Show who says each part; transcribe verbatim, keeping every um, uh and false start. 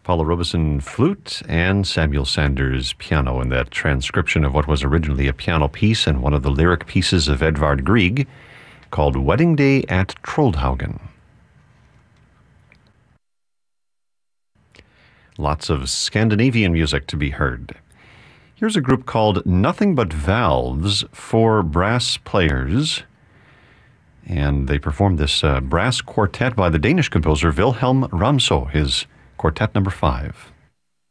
Speaker 1: Paula Robeson flute and Samuel Sanders piano in that transcription of what was originally a piano piece and one of the lyric pieces of Edvard Grieg called Wedding Day at Troldhaugen. Lots of Scandinavian music to be heard. Here's a group called Nothing But Valves, four brass players, and they performed this uh, brass quartet by the Danish composer Wilhelm Ramsø, his Quartet number five.